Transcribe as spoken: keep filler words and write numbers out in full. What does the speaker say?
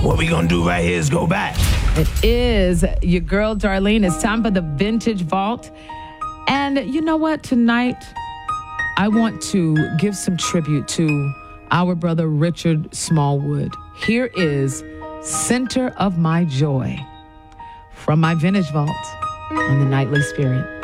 what we gonna do right here is go back. It is your girl, Darlene. It's time for the Vintage Vault. And you know what? Tonight, I want to give some tribute to our brother, Richard Smallwood. Here is Center of My Joy from my Vintage Vault on the Nightly Spirit.